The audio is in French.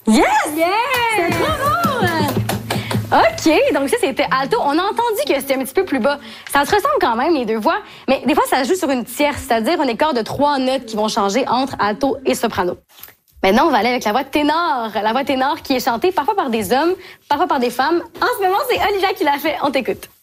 Yes! Yeah! C'est trop bon! OK, donc ça, c'était alto. On a entendu que c'était un petit peu plus bas. Ça se ressemble quand même, les deux voix, mais des fois, ça se joue sur une tierce, c'est-à-dire un écart de 3 notes qui vont changer entre alto et soprano. Maintenant, on va aller avec la voix ténor. La voix ténor qui est chantée parfois par des hommes, parfois par des femmes. En ce moment, c'est Olivia qui l'a fait. On t'écoute.